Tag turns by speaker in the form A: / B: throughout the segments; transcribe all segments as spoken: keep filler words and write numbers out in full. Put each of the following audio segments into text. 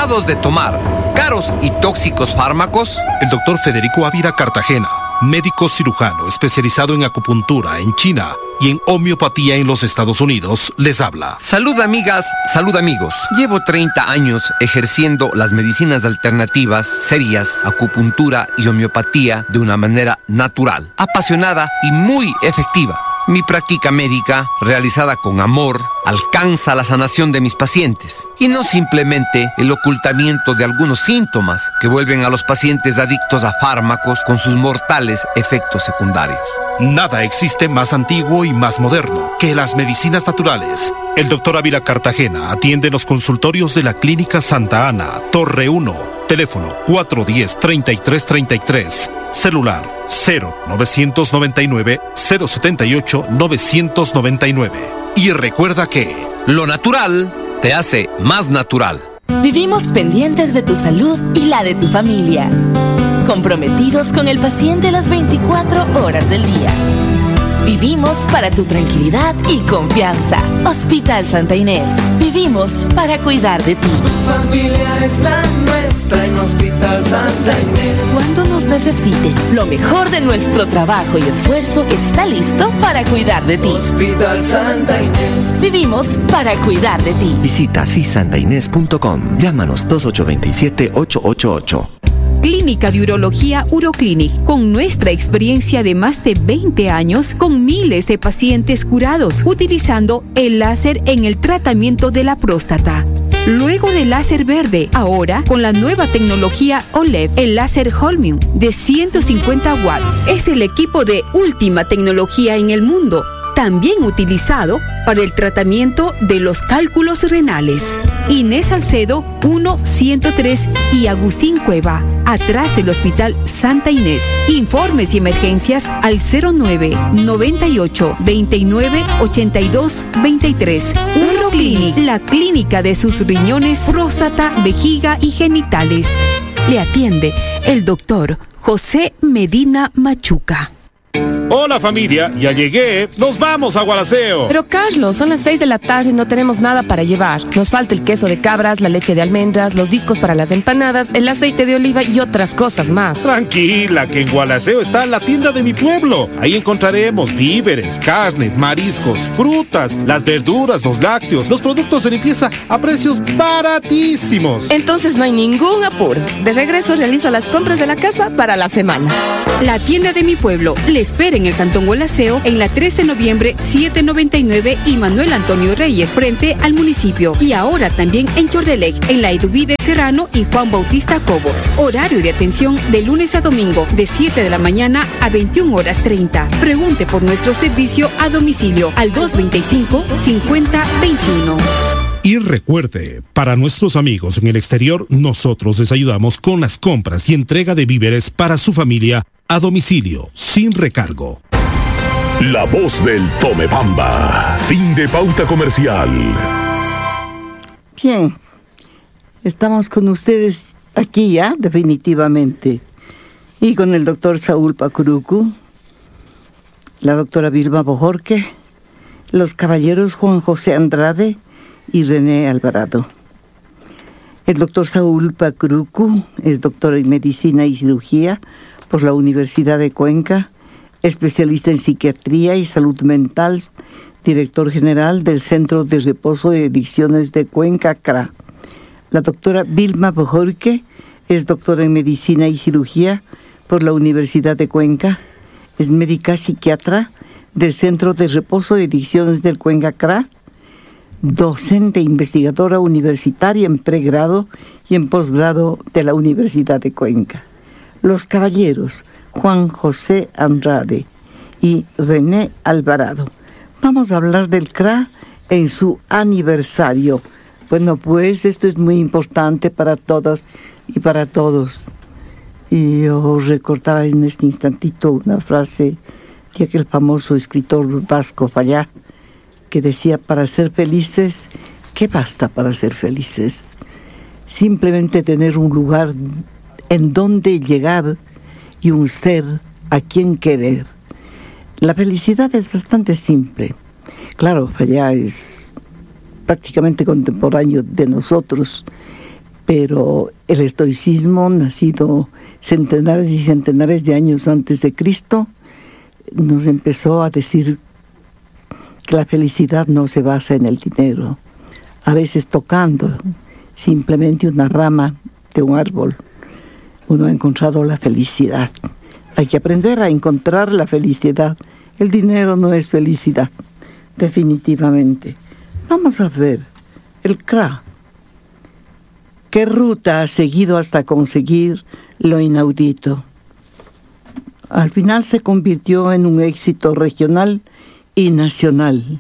A: cansados de tomar caros y tóxicos fármacos?
B: El doctor Federico Ávila Cartagena, médico cirujano especializado en acupuntura en China y en homeopatía en los Estados Unidos, les habla.
A: Salud amigas, salud amigos. Llevo treinta años ejerciendo las medicinas alternativas serias, acupuntura y homeopatía de una manera natural, apasionada y muy efectiva. Mi práctica médica, realizada con amor, alcanza la sanación de mis pacientes y no simplemente el ocultamiento de algunos síntomas que vuelven a los pacientes adictos a fármacos con sus mortales efectos secundarios.
B: Nada existe más antiguo y más moderno que las medicinas naturales. El doctor Ávila Cartagena atiende en los consultorios de la Clínica Santa Ana, Torre uno, teléfono cuatro uno cero, tres tres tres tres, celular cero novecientos noventa y nueve, cero setenta y ocho, novecientos noventa y nueve. Y recuerda que
A: lo natural te hace más natural.
C: Vivimos pendientes de tu salud y la de tu familia, comprometidos con el paciente las veinticuatro horas del día. Vivimos para tu tranquilidad y confianza. Hospital Santa Inés. Vivimos para cuidar de ti.
D: Tu familia es la nuestra en Hospital Santa Inés.
C: Cuando nos necesites, lo mejor de nuestro trabajo y esfuerzo está listo para cuidar de ti.
D: Hospital Santa Inés.
C: Vivimos para cuidar de ti.
E: Visita si santa inés punto com. Llámanos dos ocho dos siete, ocho ocho ocho.
F: Clínica de Urología Uroclinic, con nuestra experiencia de más de veinte años, con miles de pacientes curados, utilizando el láser en el tratamiento de la próstata. Luego del láser verde, ahora con la nueva tecnología O L E D, el láser Holmium de ciento cincuenta watts. Es el equipo de última tecnología en el mundo, también utilizado para el tratamiento de los cálculos renales. Inés Salcedo, uno ciento tres y Agustín Cueva, atrás del Hospital Santa Inés. Informes y emergencias al cero nueve, noventa y ocho, veintinueve, ochenta y dos, veintitrés. Uroclinic, la clínica de sus riñones, próstata, vejiga y genitales. Le atiende el doctor José Medina Machuca.
G: Hola familia, ya llegué. Nos vamos a Gualaceo.
H: Pero Carlos, son las seis de la tarde y no tenemos nada para llevar. Nos falta el queso de cabras, la leche de almendras, los discos para las empanadas, el aceite de oliva y otras cosas más.
G: Tranquila, que en Gualaceo está la tienda de mi pueblo. Ahí encontraremos víveres, carnes, mariscos, frutas, las verduras, los lácteos, los productos de limpieza a precios baratísimos.
H: Entonces no hay ningún apuro. De regreso realizo las compras de la casa para la semana.
F: La tienda de mi pueblo le espera en el Cantón Gualaceo, en la trece de noviembre, setecientos noventa y nueve y Manuel Antonio Reyes, frente al municipio. Y ahora también en Chordelec, en la Eduvide Serrano y Juan Bautista Cobos. Horario de atención de lunes a domingo, de siete de la mañana a veintiuna horas treinta. Pregunte por nuestro servicio a domicilio al dos veinticinco, cincuenta, veintiuno.
B: Y recuerde, para nuestros amigos en el exterior, nosotros les ayudamos con las compras y entrega de víveres para su familia a domicilio, sin recargo.
I: La voz del Tomebamba. Fin de pauta comercial.
J: Bien, estamos con ustedes aquí ya, definitivamente. Y con el doctor Saúl Pacurucu, la doctora Vilma Bojorque, los caballeros Juan José Andrade y René Alvarado. El doctor Saúl Pacurucu es doctor en medicina y cirugía por la Universidad de Cuenca, especialista en psiquiatría y salud mental, director general del Centro de Reposo de Adicciones de Cuenca, C R A. La doctora Vilma Bojorque es doctora en medicina y cirugía por la Universidad de Cuenca, es médica psiquiatra del Centro de Reposo de Adicciones del Cuenca, C R A, docente e investigadora universitaria en pregrado y en posgrado de la Universidad de Cuenca. Los caballeros Juan José Andrade y René Alvarado. Vamos a hablar del C R A en su aniversario. Bueno, pues esto es muy importante para todas y para todos. Y yo recordaba en este instantito una frase de aquel famoso escritor vasco Fallá, que decía: para ser felices, ¿qué basta para ser felices? Simplemente tener un lugar en donde llegar y un ser a quien querer. La felicidad es bastante simple. Claro, Fallá es prácticamente contemporáneo de nosotros, Pero el estoicismo, nacido centenares y centenares de años antes de Cristo, nos empezó a decir que la felicidad no se basa en el dinero. A veces tocando simplemente una rama de un árbol, uno ha encontrado la felicidad. Hay que aprender a encontrar la felicidad. El dinero no es felicidad, definitivamente. Vamos a ver, el C R A. ¿Qué ruta ha seguido hasta conseguir lo inaudito? Al final se convirtió en un éxito regional y nacional.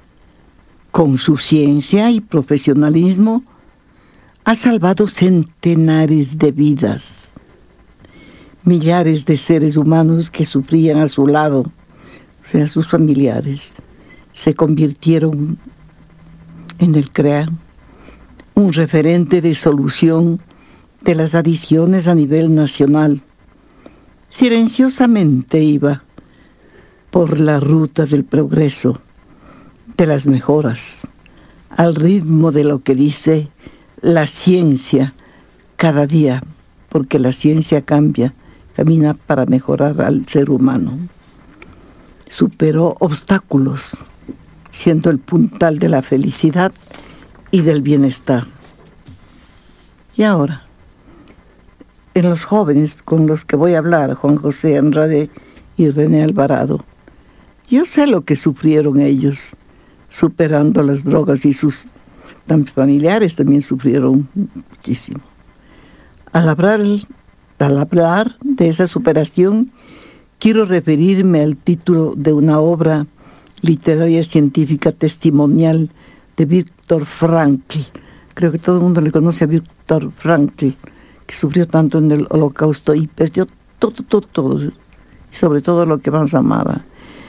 J: Con su ciencia y profesionalismo, ha salvado centenares de vidas. Millares de seres humanos que sufrían a su lado, o sea, sus familiares, se convirtieron en el C R A, un referente de solución de las adicciones a nivel nacional. Silenciosamente iba por la ruta del progreso, de las mejoras, al ritmo de lo que dice la ciencia cada día, porque la ciencia cambia, camina para mejorar al ser humano. Superó obstáculos, siendo el puntal de la felicidad y del bienestar. Y ahora, en los jóvenes con los que voy a hablar, Juan José Andrade y René Alvarado, yo sé lo que sufrieron ellos, superando las drogas, y sus familiares también sufrieron muchísimo. Al hablar, al hablar de esa superación, quiero referirme al título de una obra literaria científica testimonial de Víctor Frankl. Creo que todo el mundo le conoce a Víctor Frankl, que sufrió tanto en el Holocausto y perdió todo, todo, todo, y sobre todo lo que más amaba.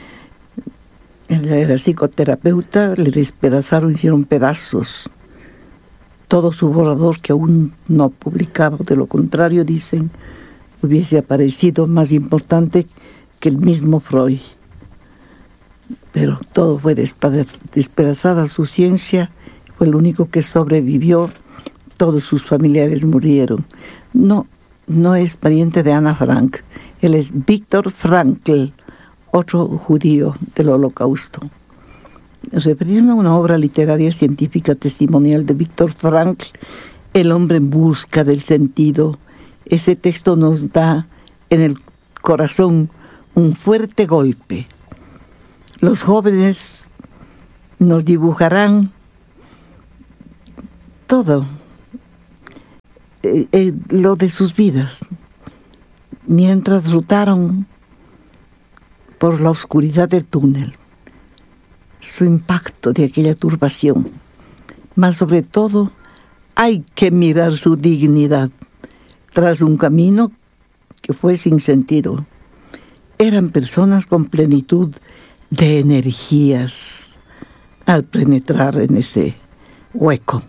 J: Él era psicoterapeuta, le despedazaron, hicieron pedazos todo su borrador, que aún no publicaba. De lo contrario, dicen, hubiese aparecido más importante que el mismo Freud. Pero todo fue despedazada, su ciencia fue el único que sobrevivió, todos sus familiares murieron. No, no es pariente de Ana Frank, él es Víctor Frankl, otro judío del Holocausto. Referirme a una obra literaria científica testimonial de Víctor Frankl, El hombre en busca del sentido. Ese texto nos da en el corazón un fuerte golpe. Los jóvenes nos dibujarán todo eh, eh, lo de sus vidas, mientras rutaron por la oscuridad del túnel, su impacto de aquella turbación. Mas sobre todo, hay que mirar su dignidad tras un camino que fue sin sentido. Eran personas con plenitud de energías al penetrar en ese hueco.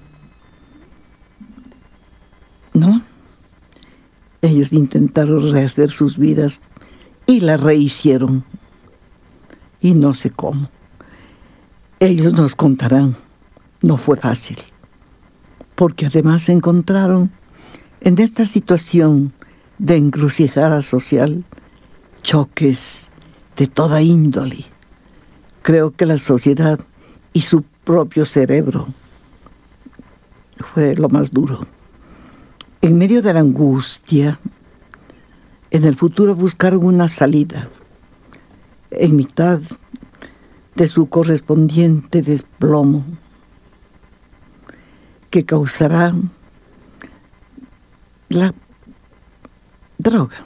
J: ¿No? Ellos intentaron rehacer sus vidas y la rehicieron. Y no sé cómo. Ellos nos contarán, no fue fácil, porque además se encontraron en esta situación de encrucijada social choques de toda índole. Creo que la sociedad y su propio cerebro fue lo más duro. En medio de la angustia, en el futuro buscaron una salida. En mitad de su correspondiente desplomo, que causará la droga.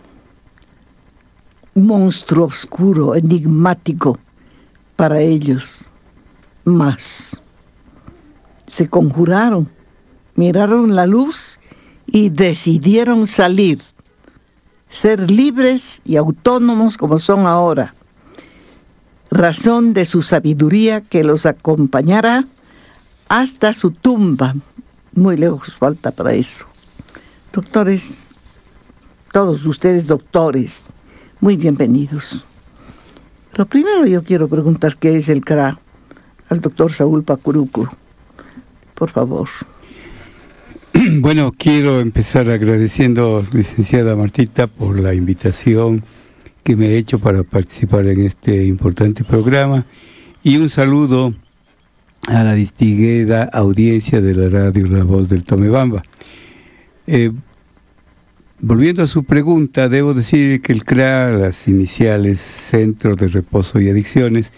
J: Monstruo oscuro, enigmático para ellos. Más. Se conjuraron, miraron la luz y decidieron salir. Ser libres y autónomos como son ahora. Razón de su sabiduría que los acompañará hasta su tumba. Muy lejos falta para eso. Doctores, todos ustedes doctores, muy bienvenidos. Pero primero yo quiero preguntar qué es el C R A al doctor Saúl Pacuruku. Por favor.
K: Bueno, quiero empezar agradeciendo, licenciada Martita, por la invitación que me ha hecho para participar en este importante programa, y un saludo a la distinguida audiencia de la radio La Voz del Tomebamba. Eh, volviendo a su pregunta, debo decir que el C R A, las iniciales Centro de Reposo y Adicciones,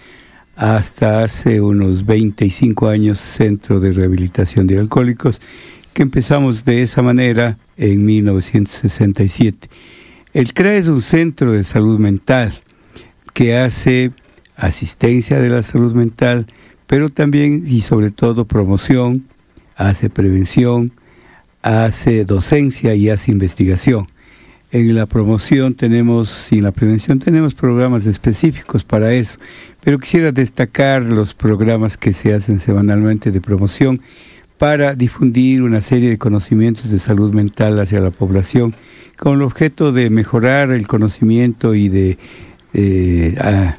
K: hasta hace unos veinticinco años Centro de Rehabilitación de Alcohólicos, que empezamos de esa manera en mil novecientos sesenta y siete. El C R A es un centro de salud mental que hace asistencia de la salud mental, pero también y sobre todo promoción, hace prevención, hace docencia y hace investigación. En la promoción tenemos, y en la prevención tenemos programas específicos para eso, pero quisiera destacar los programas que se hacen semanalmente de promoción para difundir una serie de conocimientos de salud mental hacia la población, con el objeto de mejorar el conocimiento y de eh, a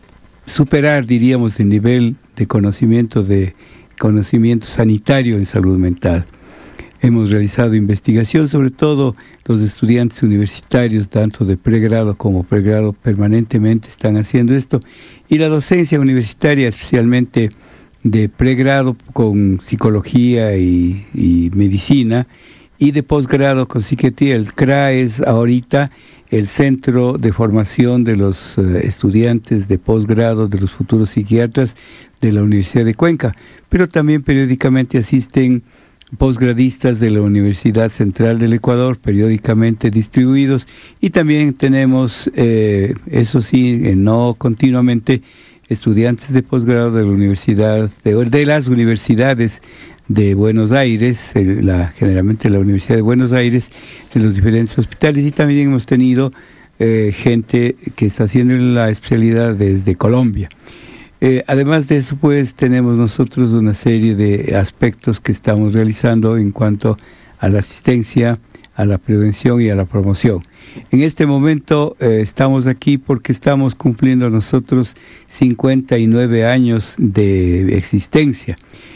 K: superar, diríamos, el nivel de conocimiento de conocimiento sanitario en salud mental. Hemos realizado investigación, sobre todo los estudiantes universitarios, tanto de pregrado como pregrado, permanentemente están haciendo esto, y la docencia universitaria, especialmente de pregrado con psicología y, y medicina, y de posgrado con psiquiatría. El C R A es ahorita el centro de formación de los uh, estudiantes de posgrado, de los futuros psiquiatras de la Universidad de Cuenca, pero también periódicamente asisten posgradistas de la Universidad Central del Ecuador, periódicamente distribuidos, y también tenemos, eh, eso sí, eh, no continuamente, estudiantes de posgrado de la universidad, de, de las universidades de Buenos Aires, eh, la, generalmente la Universidad de Buenos Aires, de los diferentes hospitales, y también hemos tenido eh, gente que está haciendo la especialidad desde Colombia. Eh, además de eso, pues, tenemos nosotros una serie de aspectos que estamos realizando en cuanto a la asistencia, a la prevención y a la promoción. En este momento eh, estamos aquí porque estamos cumpliendo nosotros cincuenta y nueve años de existencia,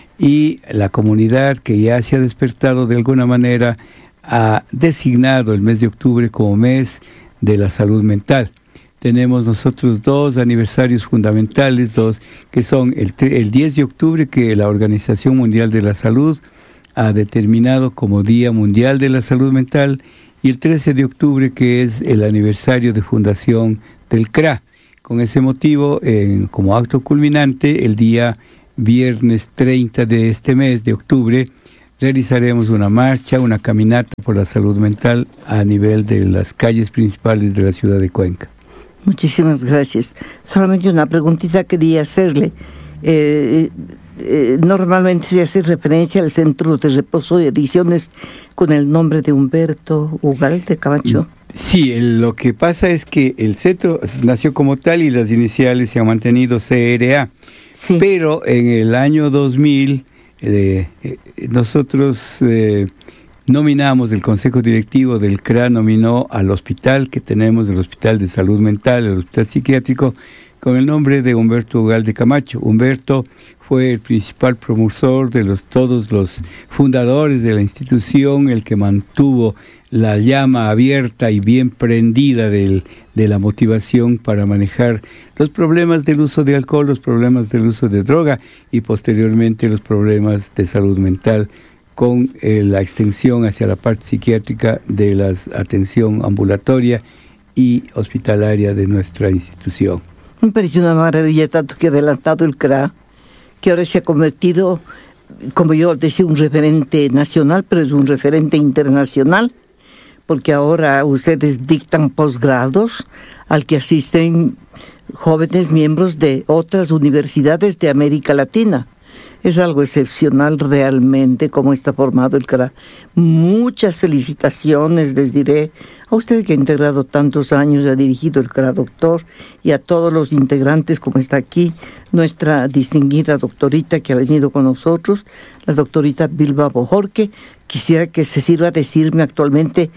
K: y la comunidad, que ya se ha despertado de alguna manera, ha designado el mes de octubre como mes de la salud mental. Tenemos nosotros dos aniversarios fundamentales, dos que son el, el diez de octubre, que la Organización Mundial de la Salud ha determinado como Día Mundial de la Salud Mental, y el trece de octubre, que es el aniversario de fundación del C R A. Con ese motivo, eh, como acto culminante, el día viernes treinta de este mes de octubre, realizaremos una marcha, una caminata por la salud mental a nivel de las calles principales de la ciudad de Cuenca.
J: Muchísimas gracias. Solamente una preguntita quería hacerle. Eh, eh, normalmente se hace referencia al Centro de Reposo y Adicciones con el nombre de Humberto Ugalde Camacho.
K: Sí, el, lo que pasa es que el centro nació como tal y las iniciales se han mantenido C R A. Sí. Pero en el año dos mil eh, eh, nosotros eh, nominamos, el Consejo Directivo del C R A nominó al hospital que tenemos, el Hospital de Salud Mental, el Hospital Psiquiátrico, con el nombre de Humberto Ugalde Camacho. Humberto fue el principal promotor de los todos los fundadores de la institución, el que mantuvo la llama abierta y bien prendida del, de la motivación para manejar los problemas del uso de alcohol, los problemas del uso de droga y posteriormente los problemas de salud mental, con eh, la extensión hacia la parte psiquiátrica de la atención ambulatoria y hospitalaria de nuestra institución.
J: Me parece una maravilla tanto que ha adelantado el C R A, que ahora se ha convertido, como yo decía, un referente nacional, pero es un referente internacional, porque ahora ustedes dictan posgrados al que asisten jóvenes miembros de otras universidades de América Latina. Es algo excepcional realmente cómo está formado el C R A. Muchas felicitaciones les diré a usted, que ha integrado tantos años, ha dirigido el C R A, doctor, y a todos los integrantes, como está aquí nuestra distinguida doctorita que ha venido con nosotros, la doctorita Vilma Bojorque. Quisiera que se sirva a decirme actualmente,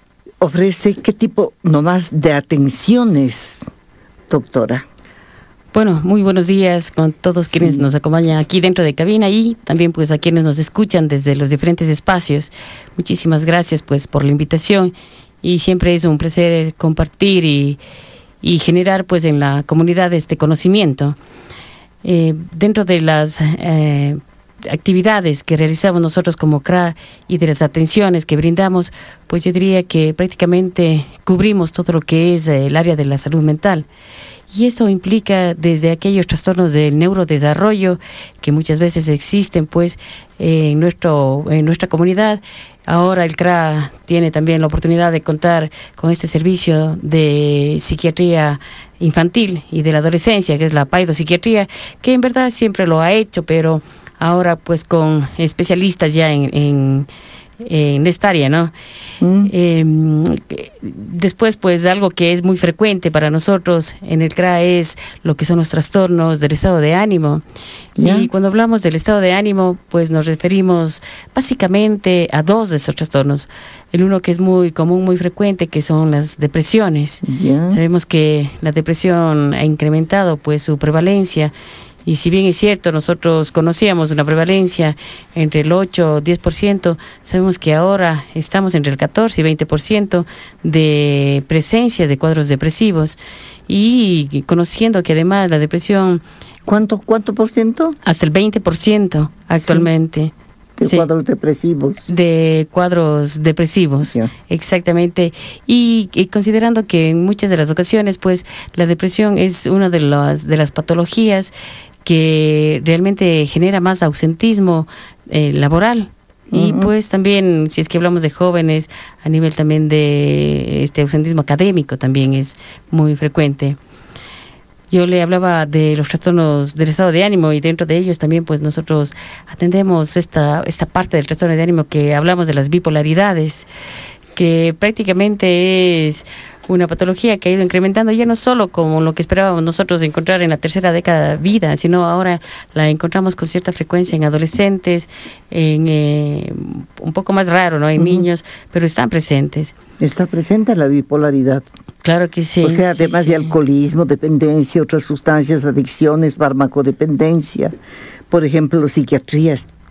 J: ofrece qué tipo nomás de atenciones, doctora.
L: Bueno, muy buenos días con todos quienes sí. nos acompañan aquí dentro de cabina y también pues a quienes nos escuchan desde los diferentes espacios. Muchísimas gracias pues por la invitación y siempre es un placer compartir y, y generar pues en la comunidad este conocimiento. Eh, dentro de las eh, actividades que realizamos nosotros como C R A y de las atenciones que brindamos, pues yo diría que prácticamente cubrimos todo lo que es el área de la salud mental. Y esto implica desde aquellos trastornos del neurodesarrollo que muchas veces existen pues en, nuestro, en nuestra comunidad. Ahora el C R A tiene también la oportunidad de contar con este servicio de psiquiatría infantil y de la adolescencia, que es la paidopsiquiatría, que en verdad siempre lo ha hecho, pero ahora pues con especialistas ya en, en, en esta área, ¿no? Mm. Eh, después pues algo que es muy frecuente para nosotros en el C R A es lo que son los trastornos del estado de ánimo. Yeah. Y cuando hablamos del estado de ánimo pues nos referimos básicamente a dos de esos trastornos. El uno que es muy común, muy frecuente, que son las depresiones. Yeah. Sabemos que la depresión ha incrementado pues su prevalencia. Y si bien es cierto, nosotros conocíamos una prevalencia entre el ocho o diez por ciento, sabemos que ahora estamos entre el catorce y veinte por ciento de presencia de cuadros depresivos. Y conociendo que además la depresión...
J: ¿Cuánto, cuánto por ciento?
L: Hasta el veinte por ciento actualmente.
J: Sí. De sí. cuadros depresivos.
L: De cuadros depresivos, yeah. exactamente. Y, y considerando que en muchas de las ocasiones, pues, la depresión es una de las, de las patologías que realmente genera más ausentismo eh, laboral. Uh-huh. Y pues también, si es que hablamos de jóvenes, a nivel también de este ausentismo académico también es muy frecuente. Yo le hablaba de los trastornos del estado de ánimo y dentro de ellos también pues nosotros atendemos esta, esta parte del trastorno de ánimo que hablamos de las bipolaridades, que prácticamente es una patología que ha ido incrementando ya no solo como lo que esperábamos nosotros de encontrar en la tercera década de vida, sino ahora la encontramos con cierta frecuencia en adolescentes, en eh, un poco más raro, ¿no? En uh-huh. niños, pero están presentes.
J: Está presente la bipolaridad.
L: Claro que sí.
J: O sea,
L: sí,
J: además
L: sí.
J: de alcoholismo, dependencia, otras sustancias, adicciones, farmacodependencia, por ejemplo, psiquiatría.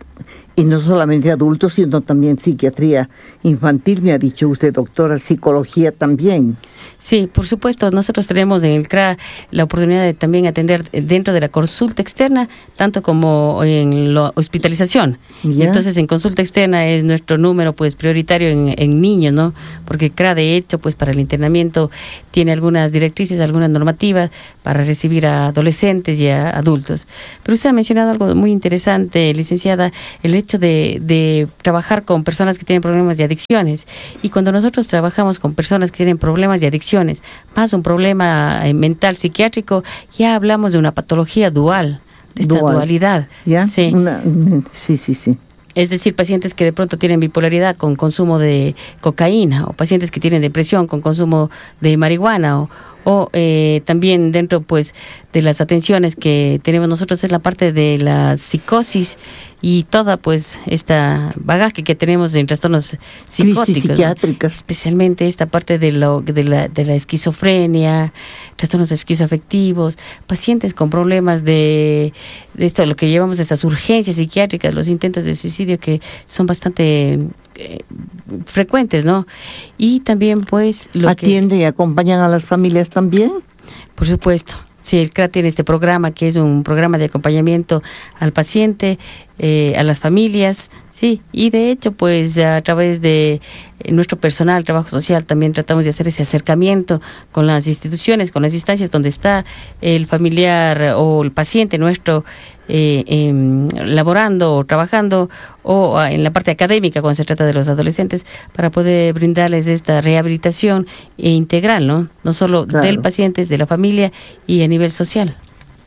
J: Y no solamente adultos, sino también psiquiatría infantil, me ha dicho usted, doctora, psicología también.
L: Sí, por supuesto, nosotros tenemos en el C R A la oportunidad de también atender dentro de la consulta externa, tanto como en la hospitalización. Y entonces en consulta externa es nuestro número pues prioritario en, en niños, ¿no? Porque C R A de hecho pues para el internamiento tiene algunas directrices, algunas normativas para recibir a adolescentes y a adultos. Pero usted ha mencionado algo muy interesante, licenciada, el hecho de, de trabajar con personas que tienen problemas de adicciones. Y cuando nosotros trabajamos con personas que tienen problemas de adicciones, más un problema mental psiquiátrico, ya hablamos de una patología dual, de esta
J: dual.
L: dualidad.
J: ¿Ya?
L: Sí.
J: Una, sí, sí, sí.
L: Es decir, pacientes que de pronto tienen bipolaridad con consumo de cocaína, o pacientes que tienen depresión con consumo de marihuana, o, o eh, también dentro pues de las atenciones que tenemos nosotros es la parte de la psicosis y toda pues esta bagaje que tenemos en trastornos psicóticos,
J: crisis psiquiátricas,
L: ¿no? Especialmente esta parte de lo de la de la esquizofrenia, trastornos esquizoafectivos, pacientes con problemas de, de esto, lo que llevamos estas urgencias psiquiátricas, los intentos de suicidio que son bastante eh, frecuentes, ¿no? Y también pues lo
J: atiende
L: que,
J: y acompañan a las familias también.
L: Por supuesto. Sí, el C R A tiene este programa que es un programa de acompañamiento al paciente, eh, a las familias, sí, y de hecho pues a través de nuestro personal, trabajo social, también tratamos de hacer ese acercamiento con las instituciones, con las instancias donde está el familiar o el paciente nuestro eh, eh, laborando o trabajando, o en la parte académica cuando se trata de los adolescentes, para poder brindarles esta rehabilitación integral, ¿no? No solo claro. del paciente, de la familia y a nivel social.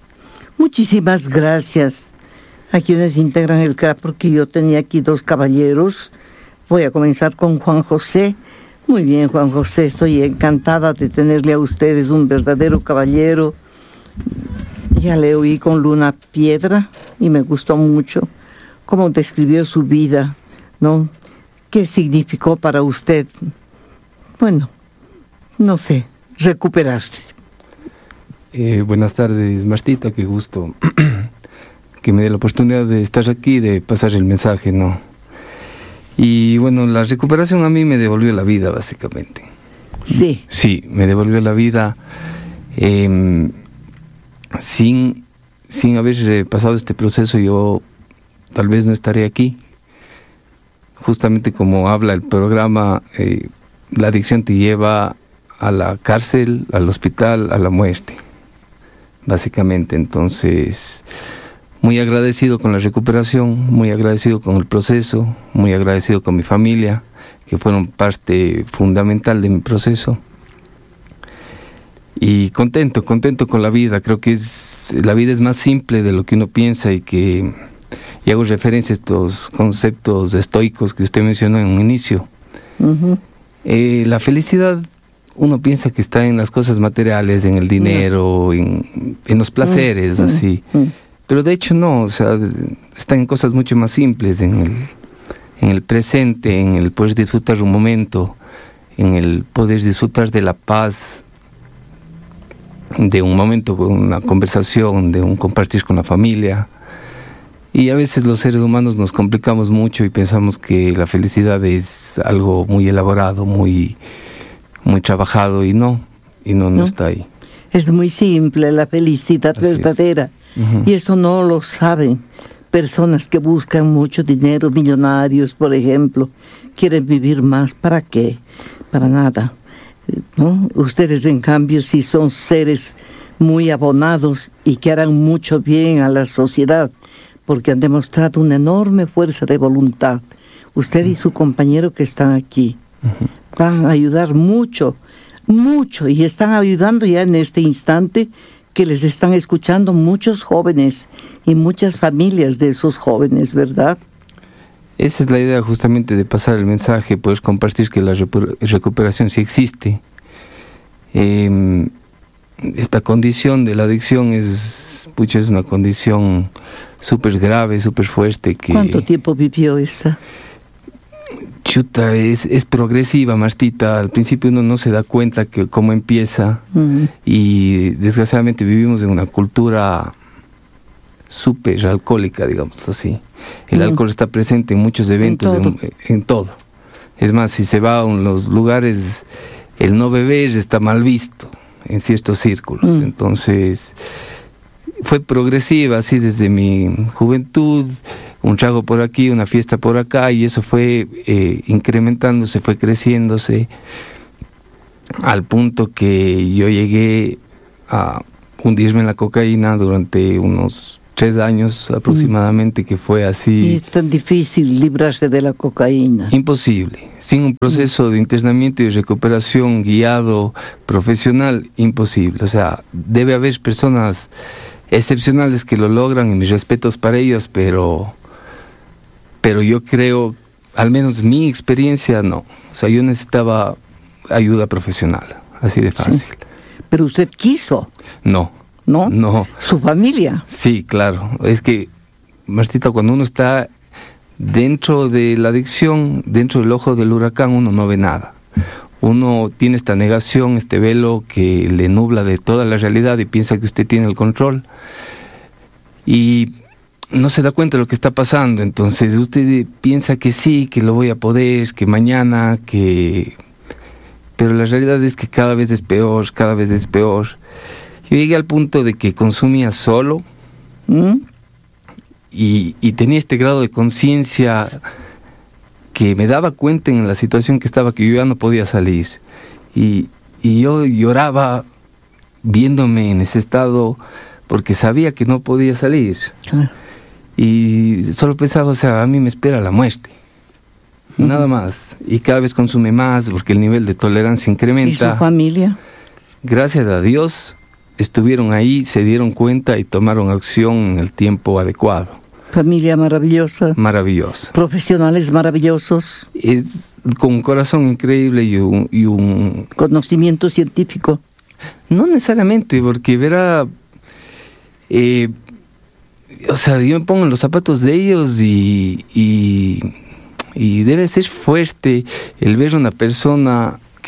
J: Muchísimas gracias a quienes integran el C R A, porque yo tenía aquí dos caballeros. Voy a comenzar con Juan José. Muy bien, Juan José, estoy encantada de tenerle a ustedes, un verdadero caballero. Ya le oí con Luna Piedra y me gustó mucho cómo describió su vida, ¿no? ¿Qué significó para usted? Bueno, no sé, recuperarse.
K: Eh, buenas tardes, Martita, qué gusto que me dé la oportunidad de estar aquí, de pasar el mensaje, ¿no? Y bueno, la recuperación a mí me devolvió la vida, básicamente.
J: Sí.
K: Sí, me devolvió la vida eh, sin, sin haber pasado este proceso. Yo tal vez no estaré aquí. Justamente como habla el programa, eh, la adicción te lleva a la cárcel, al hospital, a la muerte, básicamente. Entonces, muy agradecido con la recuperación, muy agradecido con el proceso, muy agradecido con mi familia, que fueron parte fundamental de mi proceso. Y contento, contento con la vida. Creo que es la vida es más simple de lo que uno piensa, y que y hago referencia a estos conceptos estoicos que usted mencionó en un inicio. Uh-huh. Eh, la felicidad, uno piensa que está en las cosas materiales, en el dinero, uh-huh. en, en los placeres, uh-huh. así. Uh-huh. Pero de hecho no, o sea, está en cosas mucho más simples, en el, en el presente, en el poder disfrutar un momento, en el poder disfrutar de la paz, de un momento con una conversación, de un compartir con la familia. Y a veces los seres humanos nos complicamos mucho y pensamos que la felicidad es algo muy elaborado, muy, muy trabajado, y no, y no, no, no está ahí.
J: Es muy simple la felicidad Así verdadera, uh-huh. y eso no lo saben personas que buscan mucho dinero, millonarios, por ejemplo, quieren vivir más. ¿Para qué? Para nada, ¿no? Ustedes, en cambio, sí son seres muy abonados y que harán mucho bien a la sociedad, porque han demostrado una enorme fuerza de voluntad. Usted y su compañero que están aquí uh-huh. van a ayudar mucho, mucho, y están ayudando ya en este instante, que les están escuchando muchos jóvenes y muchas familias de esos jóvenes, ¿verdad?
K: Esa es la idea, justamente, de pasar el mensaje, poder compartir que la recuperación sí existe. Eh, esta condición de la adicción es, pucha, es una condición súper grave, súper fuerte. Que,
J: ¿Cuánto tiempo vivió esa?
K: Chuta, es, es progresiva, Martita. Al principio uno no se da cuenta que cómo empieza, uh-huh. y desgraciadamente vivimos en una cultura súper alcohólica, digamos así. El uh-huh. alcohol está presente en muchos eventos, en todo. En, en todo. Es más, si se va a los lugares, el no beber está mal visto en ciertos círculos. Uh-huh. Entonces, fue progresiva, así desde mi juventud, un trago por aquí, una fiesta por acá, y eso fue eh, incrementándose, fue creciéndose, al punto que yo llegué a hundirme en la cocaína durante unos tres años aproximadamente, mm. que fue así.
J: Y es tan difícil librarse de la cocaína.
K: Imposible. Sin un proceso mm. de internamiento y recuperación guiado, profesional, imposible. O sea, debe haber personas excepcionales que lo logran, y mis respetos para ellas, pero... Pero yo creo, al menos mi experiencia, no. O sea, yo necesitaba ayuda profesional, así de fácil. Sí.
J: Pero usted quiso.
K: No.
J: ¿No?
K: No.
J: ¿Su familia?
K: Sí, claro. Es que, Martita, cuando uno está dentro de la adicción, dentro del ojo del huracán, uno no ve nada. Uno tiene esta negación, este velo que le nubla de toda la realidad y piensa que usted tiene el control. Y no se da cuenta de lo que está pasando. Entonces usted piensa que sí, que lo voy a poder, que mañana, que... Pero la realidad es que cada vez es peor, cada vez es peor. Yo llegué al punto de que consumía solo, ¿Mm? y, y tenía este grado de conciencia que me daba cuenta en la situación que estaba, que yo ya no podía salir. Y, y yo lloraba viéndome en ese estado porque sabía que no podía salir. Ah. Y solo pensaba, o sea, a mí me espera la muerte. Uh-huh. Nada más. Y cada vez consume más porque el nivel de tolerancia incrementa.
J: ¿Y su familia?
K: Gracias a Dios estuvieron ahí, se dieron cuenta y tomaron acción en el tiempo adecuado.
J: Familia maravillosa.
K: Maravillosa.
J: Profesionales maravillosos.
K: Es con un corazón increíble y un... Y un...
J: conocimiento científico.
K: No necesariamente, porque verá... Eh, o sea, yo me pongo en los zapatos de ellos y, y, y debe ser fuerte el ver a una persona que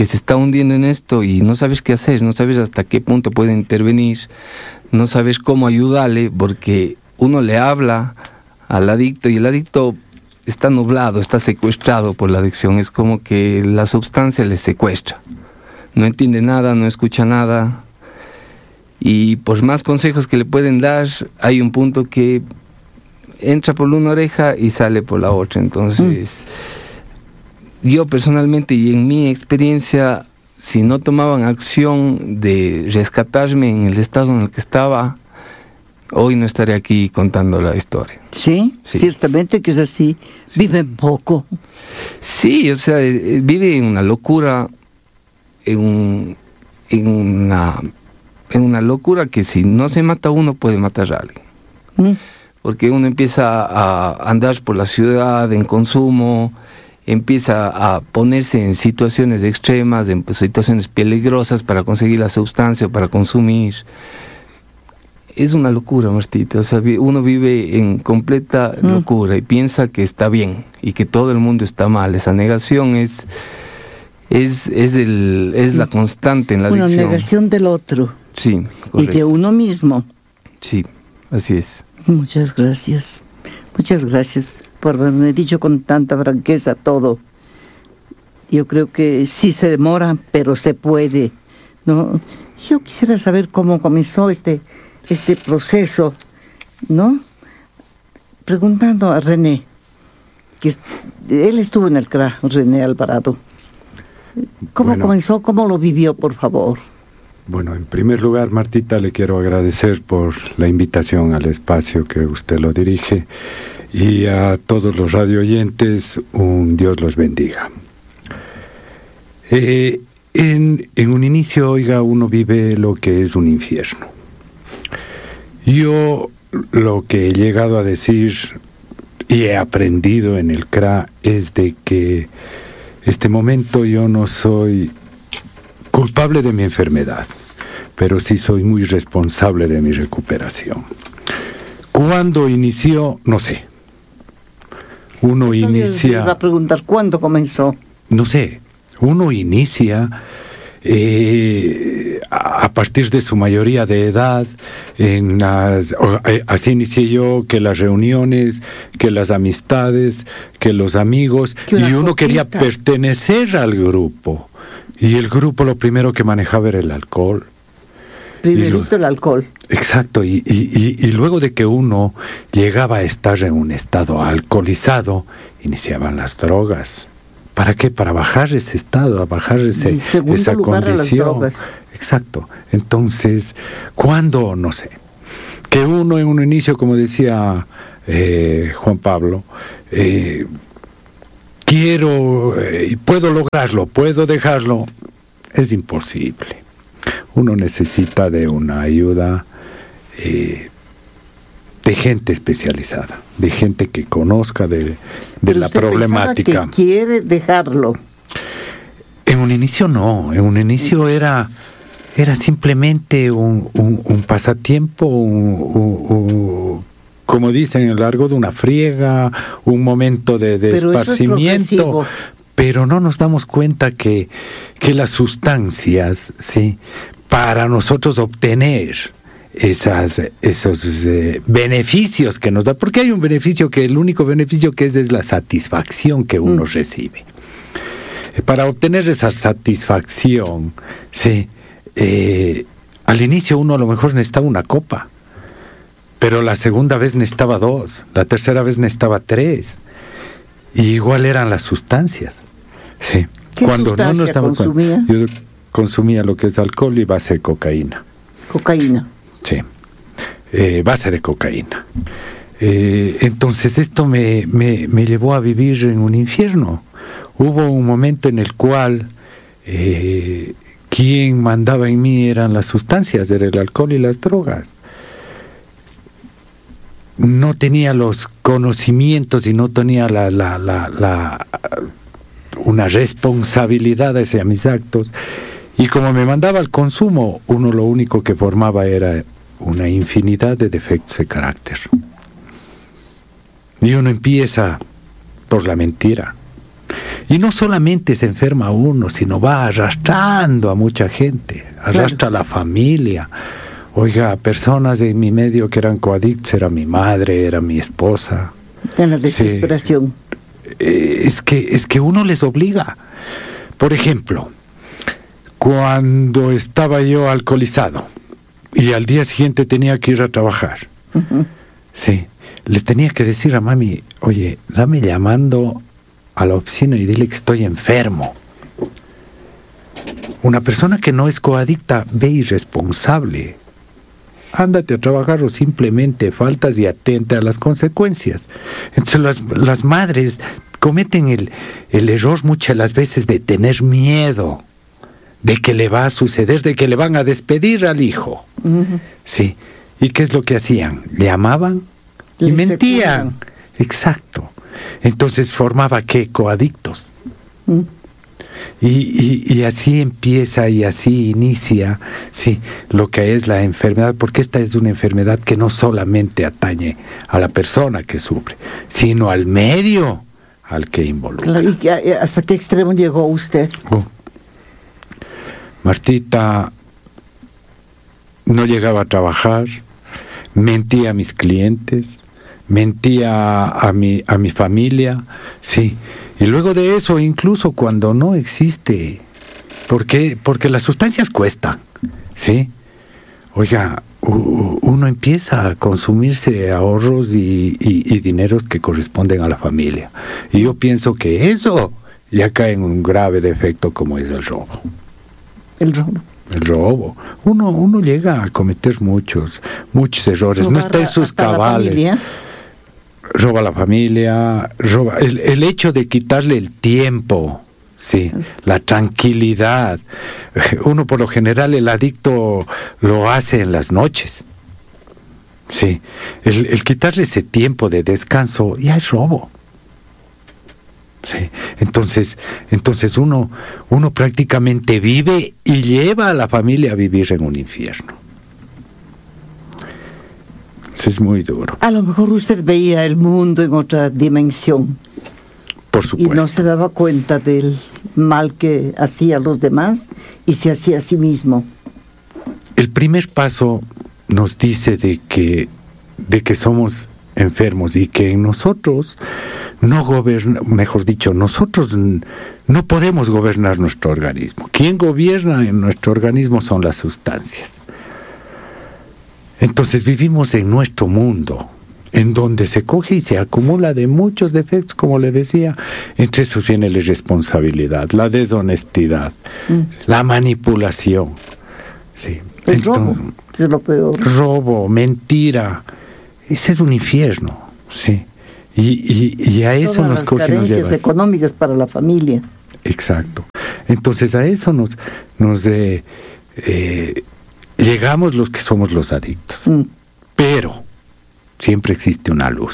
M: que se está hundiendo en esto y no sabes qué hacer, no sabes hasta qué punto puede intervenir, no sabes cómo ayudarle, porque uno le habla al adicto y el adicto está nublado, está secuestrado por la adicción. Es como que la sustancia le secuestra. No entiende nada, no escucha nada. Y por más consejos que le pueden dar, hay un punto que entra por una oreja y sale por la otra. Entonces, mm. yo personalmente y en mi experiencia, si no tomaban acción de rescatarme en el estado en el que estaba, hoy no estaré aquí contando la historia.
J: Sí, sí. Ciertamente que es así. Sí. Vive poco.
M: Sí, o sea, vive en una locura, en, un, en, una, en una locura que si no se mata uno puede matar a alguien. Mm. Porque uno empieza a andar por la ciudad en consumo, empieza a ponerse en situaciones extremas, en situaciones peligrosas para conseguir la sustancia o para consumir. Es una locura, Martita. O sea, uno vive en completa mm. locura y piensa que está bien y que todo el mundo está mal. Esa negación es es es el es la constante en la
J: una
M: adicción.
J: Una negación del otro.
M: Sí, correcto.
J: Y de uno mismo.
M: Sí, así es.
J: Muchas gracias. Muchas gracias por haberme dicho con tanta franqueza todo. Yo creo que sí se demora, pero se puede, ¿no? Yo quisiera saber cómo comenzó este, este proceso, ¿no? Preguntando a René, que él estuvo en el C R A, René Alvarado. ¿Cómo bueno, comenzó? ¿Cómo lo vivió, por favor?
N: Bueno, en primer lugar, Martita, le quiero agradecer por la invitación al espacio que usted lo dirige, y a todos los radioyentes, un Dios los bendiga. Eh, en, en un inicio, oiga, uno vive lo que es un infierno. Yo lo que he llegado a decir y he aprendido en el C R A es de que este momento yo no soy culpable de mi enfermedad, pero sí soy muy responsable de mi recuperación. ¿Cuándo inició? No sé. Uno
J: Eso
N: inicia...
J: iba a preguntar, ¿cuándo comenzó?
N: No sé. Uno inicia eh, a partir de su mayoría de edad, en las, así inicié yo, que las reuniones, que las amistades, que los amigos, y uno copita. Quería pertenecer al grupo. Y el grupo lo primero que manejaba era el alcohol.
J: Primerito lo, el alcohol.
N: Exacto, y, y, y, y luego de que uno llegaba a estar en un estado alcoholizado, iniciaban las drogas. ¿Para qué? Para bajar ese estado, a bajar ese, esa lugar condición. A las drogas. Exacto. Entonces, ¿cuándo? No sé. Que uno en un inicio, como decía eh, Juan Pablo, eh, quiero y eh, puedo lograrlo, puedo dejarlo, es imposible. Uno necesita de una ayuda eh, de gente especializada, de gente que conozca de, de la problemática.
J: Que quiere dejarlo.
N: En un inicio no, en un inicio era, era simplemente un, un, un pasatiempo, un, un, un, como dicen, a lo largo de una friega, un momento de, de Pero esparcimiento. Pero no nos damos cuenta que, que las sustancias, sí, para nosotros obtener esas, esos eh, beneficios que nos da, porque hay un beneficio que el único beneficio que es es la satisfacción que uno mm. recibe. Para obtener esa satisfacción, sí, eh, al inicio uno a lo mejor necesitaba una copa, pero la segunda vez necesitaba dos, la tercera vez necesitaba tres, y igual eran las sustancias. Sí.
J: ¿Qué Cuando sustancia no, no estaba, consumía?
N: Yo consumía lo que es alcohol y base de cocaína.
J: ¿Cocaína?
N: Sí, eh, base de cocaína. Eh, entonces esto me, me, me llevó a vivir en un infierno. Hubo un momento en el cual eh, quien mandaba en mí eran las sustancias, era el alcohol y las drogas. No tenía los conocimientos y no tenía la, la, la, la una responsabilidad hacia mis actos, y como me mandaba al consumo, uno lo único que formaba era una infinidad de defectos de carácter. Y uno empieza por la mentira, Y no solamente se enferma uno, sino va arrastrando a mucha gente, arrastra a la familia. Oiga, personas de mi medio que eran coadictos, era mi madre, era mi esposa.
J: En la desesperación.
N: Sí. Eh, es que, es que uno les obliga. Por ejemplo, cuando estaba yo alcoholizado y al día siguiente tenía que ir a trabajar, uh-huh. sí, le tenía que decir a mami, oye, dame llamando a la oficina y dile que estoy enfermo. Una persona que no es coadicta ve irresponsable. Ándate a trabajar o simplemente faltas y atenta a las consecuencias. Entonces las, las madres cometen el, el error muchas las veces de tener miedo de que le va a suceder, de que le van a despedir al hijo. Uh-huh. Sí. ¿Y qué es lo que hacían? Llamaban y Les mentían. Securan. Exacto. Entonces formaba ¿qué? Coadictos. Uh-huh. Y, y, y así empieza y así inicia, sí, lo que es la enfermedad, porque esta es una enfermedad que no solamente atañe a la persona que sufre, sino al medio al que involucra.
J: Claro, ¿y hasta qué extremo llegó usted?
N: Oh. Martita no llegaba a trabajar, mentía a mis clientes, mentía a mi, a mi familia, sí. Y luego de eso, incluso cuando no existe, ¿por qué? Porque las sustancias cuestan, ¿sí? Oiga, uno empieza a consumirse ahorros y, y, y dineros que corresponden a la familia. Y yo pienso que eso ya cae en un grave defecto como es el robo.
J: El robo.
N: El robo. Uno, uno llega a cometer muchos, muchos errores. Robar no está en sus cabales. Roba a la familia, roba el, el hecho de quitarle el tiempo, sí, la tranquilidad. Uno por lo general el adicto lo hace en las noches, sí, el, el quitarle ese tiempo de descanso ya es robo, sí. Entonces, entonces uno, uno prácticamente vive y lleva a la familia a vivir en un infierno. Es muy duro.
J: A lo mejor usted veía el mundo en otra dimensión.
N: Por supuesto.
J: Y no se daba cuenta del mal que hacía a los demás y se hacía a sí mismo.
N: El primer paso nos dice de que, de que somos enfermos y que nosotros no gobernamos, mejor dicho, nosotros no podemos gobernar nuestro organismo. Quien gobierna en nuestro organismo son las sustancias. Entonces vivimos en nuestro mundo, en donde se coge y se acumula de muchos defectos, como le decía. Entre esos viene la irresponsabilidad, la deshonestidad, mm. la manipulación. Sí.
J: El Entonces, robo, que es lo peor.
N: Robo, mentira. Ese es un infierno, sí. Y, y, y a eso
J: Todas
N: nos
J: las
N: coge y nos lleva.
J: carencias económicas para la familia.
N: Exacto. Entonces a eso nos... nos eh, eh, llegamos los que somos los adictos. Mm. Pero siempre existe una luz.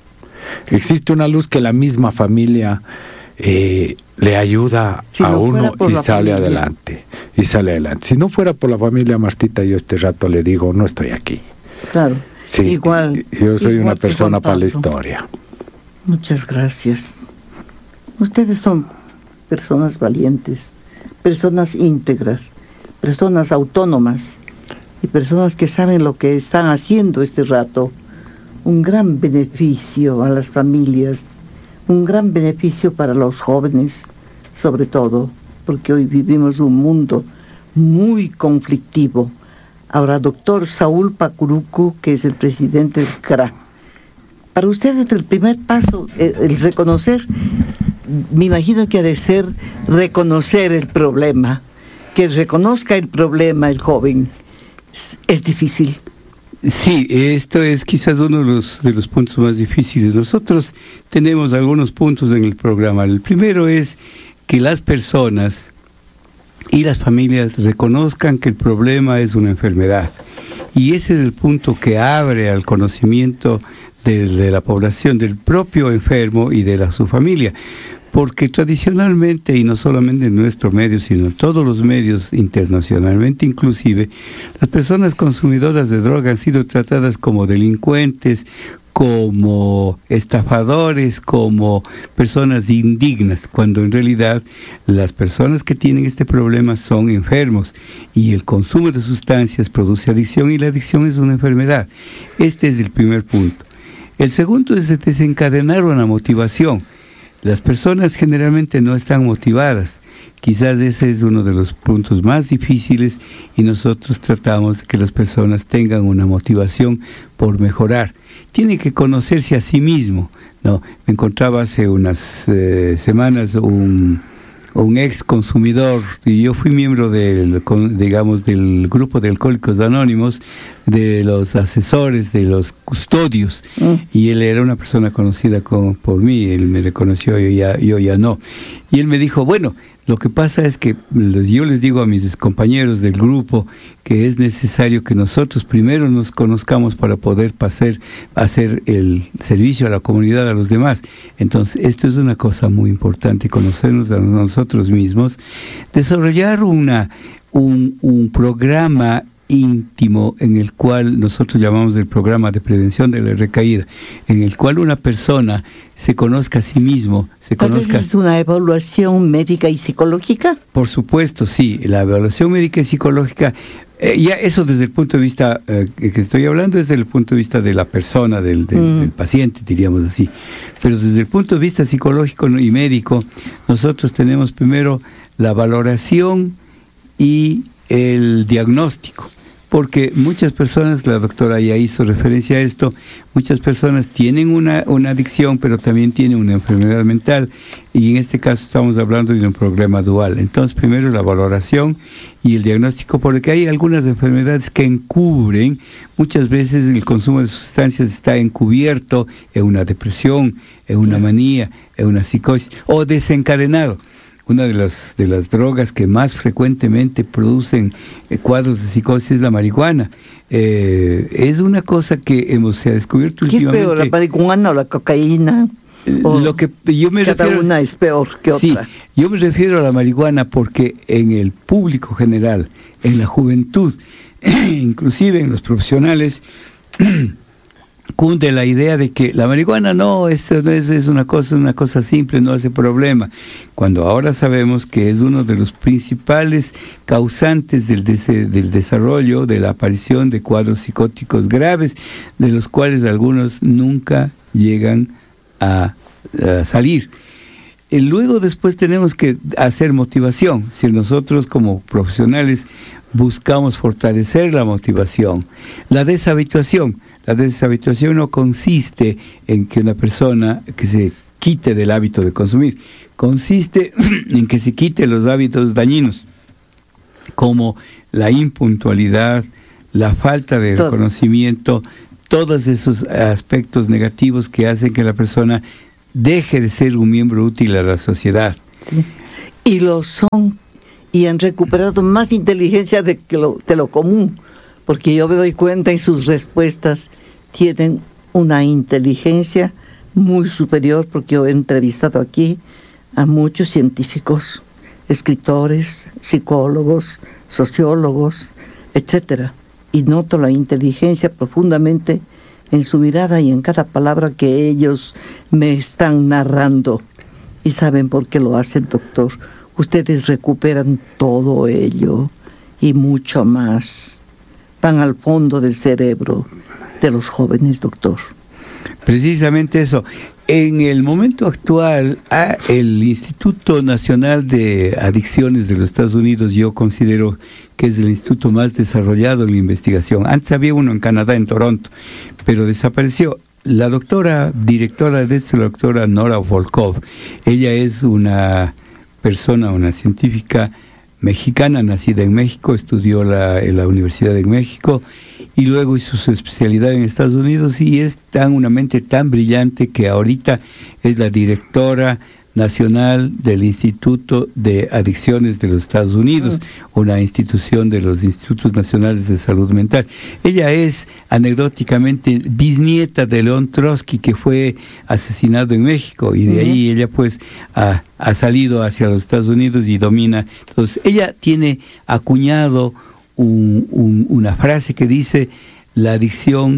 N: Existe una luz que la misma familia eh, le ayuda si a no uno y sale familia. adelante. Y sale adelante. Si no fuera por la familia, Martita, yo este rato le digo, no estoy aquí.
J: Claro.
N: Sí,
J: igual.
N: Yo soy
J: igual
N: una persona para la historia.
J: Muchas gracias. Ustedes son personas valientes, personas íntegras, personas autónomas. Y personas que saben lo que están haciendo este rato. Un gran beneficio a las familias, un gran beneficio para los jóvenes, sobre todo, porque hoy vivimos un mundo muy conflictivo. Ahora, doctor Saúl Pacurucu, que es el presidente del C R A. Para ustedes el primer paso, el, el reconocer, me imagino que ha de ser reconocer el problema, que reconozca el problema el joven. Es difícil.
K: Sí, esto es quizás uno de los, de los puntos más difíciles. Nosotros tenemos algunos puntos en el programa. El primero es que las personas y las familias reconozcan que el problema es una enfermedad. Y ese es el punto que abre al conocimiento de, de la población, del propio enfermo y de la, su familia. Porque tradicionalmente, y no solamente en nuestro medio, sino en todos los medios internacionalmente inclusive, las personas consumidoras de droga han sido tratadas como delincuentes, como estafadores, como personas indignas, cuando en realidad las personas que tienen este problema son enfermos y el consumo de sustancias produce adicción y la adicción es una enfermedad. Este es el primer punto. El segundo es desencadenar una motivación. Las personas generalmente no están motivadas. Quizás ese es uno de los puntos más difíciles y nosotros tratamos de que las personas tengan una motivación por mejorar. Tienen que conocerse a sí mismo, ¿no? Me encontraba hace unas eh, semanas un, un ex consumidor y yo fui miembro del, digamos, del grupo de Alcohólicos Anónimos, de los asesores, de los custodios, mm. y él era una persona conocida con, por mí, él me reconoció, yo ya, yo ya no. Y él me dijo, bueno, lo que pasa es que yo les digo a mis compañeros del grupo que es necesario que nosotros primero nos conozcamos para poder pasar, hacer el servicio a la comunidad, a los demás. Entonces, esto es una cosa muy importante, conocernos a nosotros mismos, desarrollar una, un, un programa íntimo en el cual nosotros llamamos el programa de prevención de la recaída, en el cual una persona se conozca a sí mismo, se
J: ¿Tal
K: conozca...
J: vez es una evaluación médica y psicológica?
K: Por supuesto, sí, la evaluación médica y psicológica, eh, ya eso desde el punto de vista eh, que estoy hablando es desde el punto de vista de la persona, del, del, mm. del paciente, diríamos así, pero desde el punto de vista psicológico y médico, nosotros tenemos primero la valoración y el diagnóstico. Porque muchas personas, la doctora ya hizo referencia a esto, muchas personas tienen una, una adicción, pero también tienen una enfermedad mental, y en este caso estamos hablando de un problema dual. Entonces, primero la valoración y el diagnóstico, porque hay algunas enfermedades que encubren, muchas veces el consumo de sustancias está encubierto en una depresión, en una manía, en una psicosis, o desencadenado. Una de las, de las drogas que más frecuentemente producen eh, cuadros de psicosis es la marihuana. Eh, es una cosa que hemos se ha descubierto
J: ¿Qué
K: últimamente.
J: es peor, la marihuana o la cocaína?
K: ¿O lo que yo me
J: cada
K: refiero,
J: una es peor que
K: sí,
J: otra?
K: Yo me refiero a la marihuana porque en el público general, en la juventud, inclusive en los profesionales, cunde la idea de que la marihuana no, esto no es, es una cosa, una cosa simple, no hace problema, cuando ahora sabemos que es uno de los principales causantes del, des del desarrollo, de la aparición de cuadros psicóticos graves, de los cuales algunos nunca llegan a, a salir. Y luego después tenemos que hacer motivación. Si nosotros como profesionales buscamos fortalecer la motivación, la deshabituación. La deshabituación no consiste en que una persona que se quite del hábito de consumir, consiste en que se quite los hábitos dañinos, como la impuntualidad, la falta de Todo. reconocimiento, todos esos aspectos negativos que hacen que la persona deje de ser un miembro útil a la sociedad.
J: Sí. Y lo son, y han recuperado más inteligencia de, que lo, de lo común, porque yo me doy cuenta en sus respuestas, tienen una inteligencia muy superior, porque yo he entrevistado aquí a muchos científicos, escritores, psicólogos, sociólogos, etcétera, y noto la inteligencia profundamente en su mirada y en cada palabra que ellos me están narrando. ¿Y saben por qué lo hacen, doctor? Ustedes recuperan todo ello y mucho más. Van al fondo del cerebro de los jóvenes, doctor.
K: Precisamente eso. En el momento actual, ah, el Instituto Nacional de Adicciones de los Estados Unidos, yo considero que es el instituto más desarrollado en la investigación. Antes había uno en Canadá, en Toronto, pero desapareció. La doctora, directora de esto, la doctora Nora Volkov, ella es una persona, una científica mexicana, nacida en México, estudió la, en la Universidad de México y luego hizo su especialidad en Estados Unidos y es tan una mente tan brillante que ahorita es la directora nacional del Instituto de Adicciones de los Estados Unidos, uh-huh. una institución de los Institutos Nacionales de Salud Mental. Ella es anecdóticamente bisnieta de León Trotsky, que fue asesinado en México, y de uh-huh. ahí ella pues ha, ha salido hacia los Estados Unidos y domina. Entonces ella tiene acuñado un, un, una frase que dice: la adicción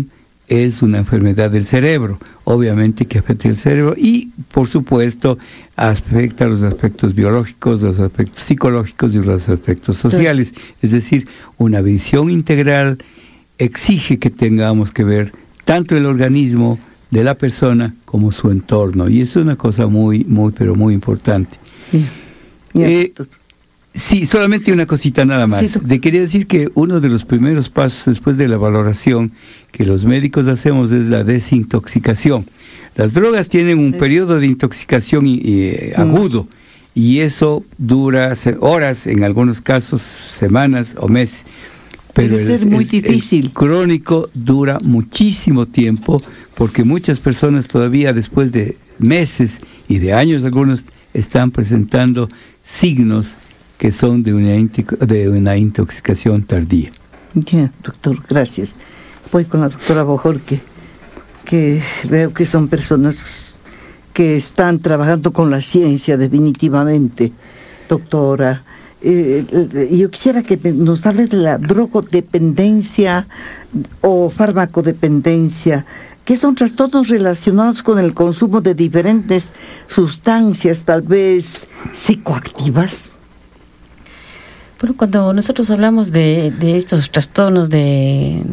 K: es una enfermedad del cerebro, obviamente que afecta el cerebro y, por supuesto, afecta los aspectos biológicos, los aspectos psicológicos y los aspectos sociales. Sí. Es decir, una visión integral exige que tengamos que ver tanto el organismo de la persona como su entorno, y eso es una cosa muy, muy, pero muy importante. Sí, eh, sí solamente una cosita nada más. Sí, Te quería decir que uno de los primeros pasos después de la valoración que los médicos hacemos es la desintoxicación. Las drogas tienen un es... periodo de intoxicación y, y, mm. agudo, y eso dura horas, en algunos casos semanas o meses. Pero
J: Debe ser el, muy el, difícil.
K: El crónico dura muchísimo tiempo, porque muchas personas todavía después de meses y de años algunos están presentando signos que son de una, de una intoxicación tardía.
J: Bien, doctor, gracias. Voy con la doctora Bojorque, que veo que son personas que están trabajando con la ciencia definitivamente. Doctora, eh, yo quisiera que nos hable de la drogodependencia o farmacodependencia, que son trastornos relacionados con el consumo de diferentes sustancias, tal vez psicoactivas.
L: Bueno, cuando nosotros hablamos de, de estos trastornos de,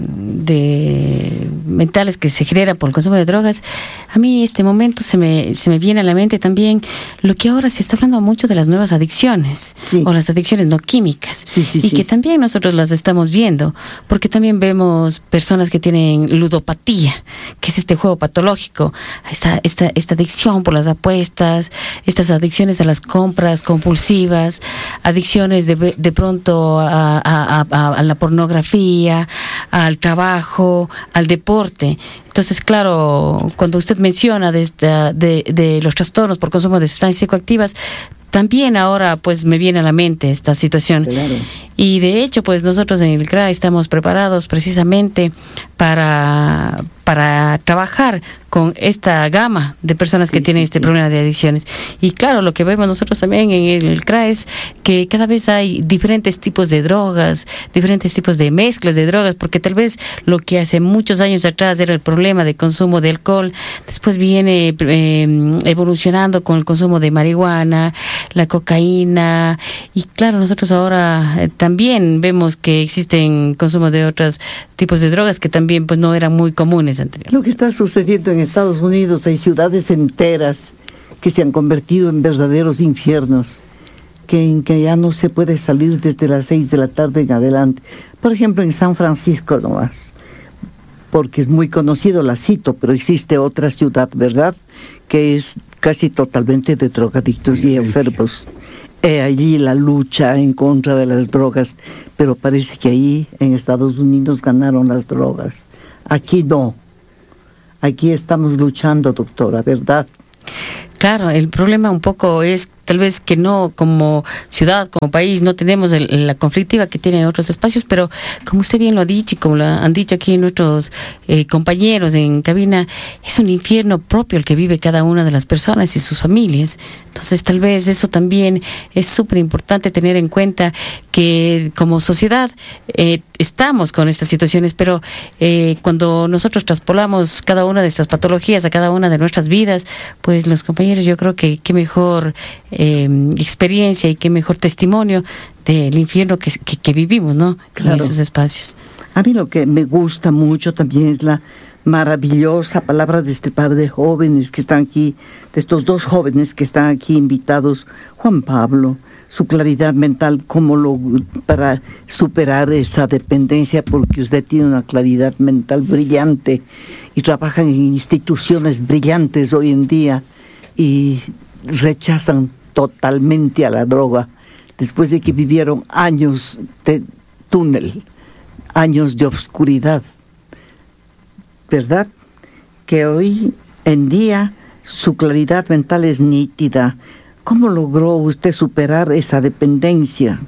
L: de mentales que se generan por el consumo de drogas, a mí este momento se me, se me viene a la mente también lo que ahora se está hablando mucho de las nuevas adicciones, sí. o las adicciones no químicas,
J: sí, sí,
L: y
J: sí.
L: que también nosotros las estamos viendo, porque también vemos personas que tienen ludopatía, que es este juego patológico, esta, esta, esta adicción por las apuestas, estas adicciones a las compras compulsivas, adicciones de, de pronto a, a, a, a la pornografía, al trabajo, al deporte. Entonces, claro, cuando usted menciona de, esta, de, de los trastornos por consumo de sustancias psicoactivas, también ahora pues me viene a la mente esta situación.
J: Claro.
L: Y de hecho, pues nosotros en el C R A estamos preparados precisamente para, para trabajar con esta gama de personas sí, que tienen sí, este sí. problema de adicciones. Y claro, lo que vemos nosotros también en el C R A es que cada vez hay diferentes tipos de drogas, diferentes tipos de mezclas de drogas, porque tal vez lo que hace muchos años atrás era el problema de consumo de alcohol, después viene eh, evolucionando con el consumo de marihuana, la cocaína, y claro, nosotros ahora eh, también vemos que existen consumo de otros tipos de drogas que también pues no eran muy comunes anteriormente.
J: Lo que está sucediendo en Estados Unidos, hay ciudades enteras que se han convertido en verdaderos infiernos, que, en que ya no se puede salir desde las seis de la tarde en adelante. Por ejemplo, en San Francisco nomás, porque es muy conocido, la cito, pero existe otra ciudad, ¿verdad?, que es casi totalmente de drogadictos y enfermos. He allí la lucha en contra de las drogas, pero parece que ahí en Estados Unidos ganaron las drogas. Aquí no. Aquí estamos luchando, doctora, ¿verdad?
L: Claro, el problema un poco es tal vez que no, como ciudad, como país, no tenemos el, la conflictiva que tienen otros espacios, pero como usted bien lo ha dicho y como lo han dicho aquí nuestros eh, compañeros en cabina, es un infierno propio el que vive cada una de las personas y sus familias. Entonces tal vez eso también es súper importante tener en cuenta, que como sociedad eh, estamos con estas situaciones, pero eh, cuando nosotros traspolamos cada una de estas patologías a cada una de nuestras vidas, pues los compañeros, yo creo que qué mejor eh, experiencia y qué mejor testimonio del infierno que, que, que vivimos, ¿no? Claro. En esos espacios.
J: A mí lo que me gusta mucho también es la maravillosa palabra de este par de jóvenes que están aquí, de estos dos jóvenes que están aquí invitados, Juan Pablo, su claridad mental, cómo lo, para superar esa dependencia, porque usted tiene una claridad mental brillante y trabajan en instituciones brillantes hoy en día y rechazan totalmente a la droga después de que vivieron años de túnel, años de oscuridad, ¿verdad? Que hoy en día su claridad mental es nítida. ¿Cómo logró usted superar esa dependencia,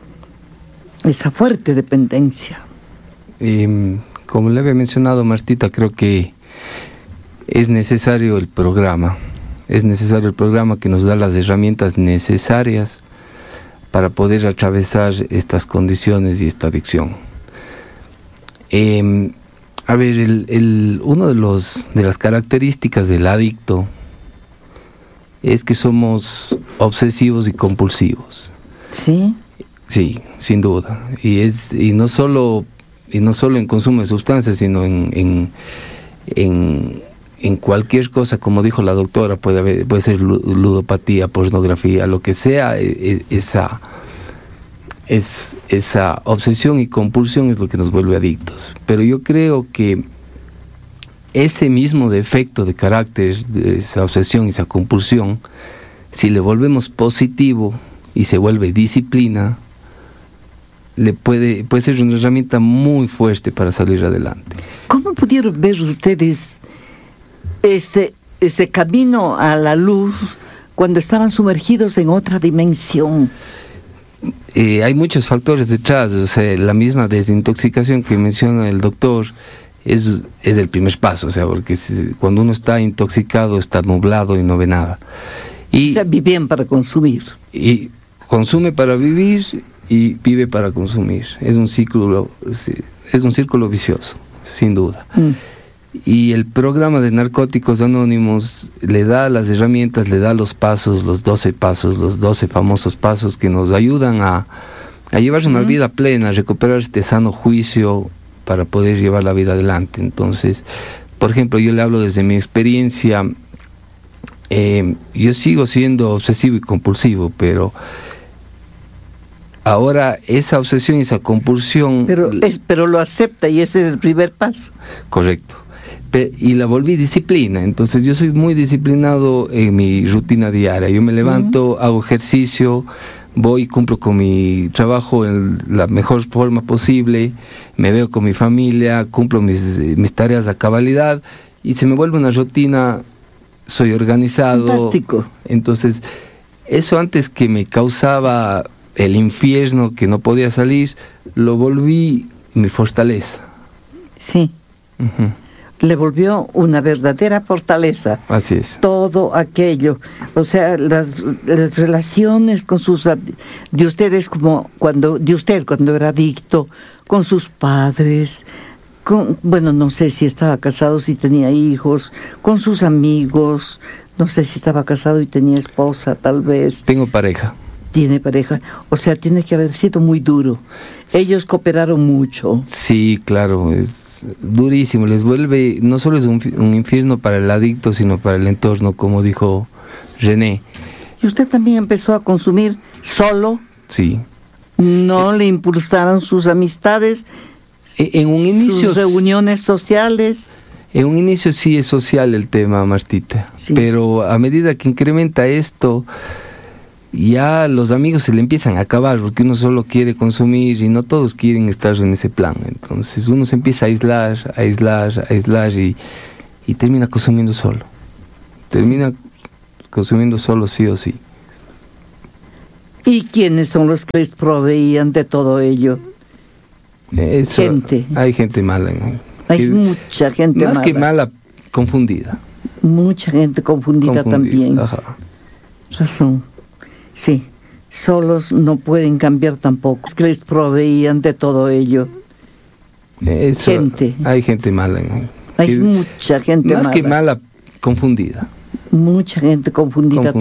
J: esa fuerte dependencia?
M: Eh, como le había mencionado, Martita, creo que es necesario el programa, es necesario el programa que nos da las herramientas necesarias para poder atravesar estas condiciones y esta adicción. Eh, A ver, el, el, uno de los de las características del adicto es que somos obsesivos y compulsivos.
J: Sí.
M: Sí, sin duda. Y es y no solo y no solo en consumo de sustancias, sino en en, en en cualquier cosa, como dijo la doctora, puede haber, puede ser ludopatía, pornografía, lo que sea, esa es esa obsesión y compulsión es lo que nos vuelve adictos. Pero yo creo que ese mismo defecto de carácter, de esa obsesión y esa compulsión, si le volvemos positivo y se vuelve disciplina, le puede, puede ser una herramienta muy fuerte para salir adelante.
J: ¿Cómo pudieron ver ustedes este, ese camino a la luz cuando estaban sumergidos en otra dimensión?
M: Eh, hay muchos factores detrás, o sea, la misma desintoxicación que menciona el doctor es, es el primer paso, o sea, porque si, cuando uno está intoxicado está nublado y no ve nada. Y,
J: o sea, viven para consumir.
M: Y consume para vivir y vive para consumir. Es un círculo, es un círculo vicioso, sin duda. Mm. Y el programa de Narcóticos Anónimos le da las herramientas, le da los pasos, los doce pasos, los doce famosos pasos que nos ayudan a, a llevar una uh-huh. vida plena, a recuperar este sano juicio para poder llevar la vida adelante. Entonces, por ejemplo, yo le hablo desde mi experiencia, eh, yo sigo siendo obsesivo y compulsivo, pero ahora esa obsesión y esa compulsión...
J: Pero, es, pero lo acepta y ese es el primer paso.
M: Correcto. Y la volví disciplina, entonces yo soy muy disciplinado en mi rutina diaria. Yo me levanto, uh-huh. hago ejercicio, voy, cumplo con mi trabajo en la mejor forma posible, me veo con mi familia, cumplo mis, mis tareas a cabalidad y se me vuelve una rutina, soy organizado.
J: Fantástico.
M: Entonces, eso antes que me causaba el infierno, que no podía salir, lo volví mi fortaleza.
J: Sí.
M: Uh-huh.
J: Le volvió una verdadera fortaleza.
M: Así es.
J: Todo aquello, o sea, las, las relaciones con sus de ustedes como cuando de usted cuando era adicto, con sus padres, con, bueno, no sé si estaba casado, si tenía hijos, con sus amigos, no sé si estaba casado y tenía esposa, tal vez.
M: Tengo pareja.
J: Tiene pareja, o sea, tiene que haber sido muy duro. Ellos cooperaron mucho.
M: Sí, claro, es durísimo. Les vuelve, no solo es un, un infierno para el adicto, sino para el entorno, como dijo René.
J: ¿Y usted también empezó a consumir solo?
M: Sí.
J: ¿No le impulsaron sus amistades?
M: En un inicio,
J: sus reuniones sociales.
M: En un inicio sí es social el tema, Martita. Sí. Pero a medida que incrementa esto, ya los amigos se le empiezan a acabar porque uno solo quiere consumir y no todos quieren estar en ese plan. Entonces uno se empieza a aislar, a aislar, a aislar y, y termina consumiendo solo. Termina sí. consumiendo solo sí o sí.
J: ¿Y quiénes son los que les proveían de todo ello?
M: Eso,
J: gente.
M: Hay gente mala. ¿no?
J: Hay
M: que,
J: mucha gente
M: más
J: mala.
M: Más que mala, confundida.
J: Mucha gente confundida, confundida también.
M: Ajá.
J: Razón. Sí, solos no pueden cambiar tampoco. Es que les proveían de todo ello.
M: Eso,
J: gente.
M: Hay gente mala. ¿no?
J: Hay
M: que,
J: mucha gente
M: más
J: mala.
M: Más que mala, confundida.
J: Mucha gente confundida.
M: Confundida.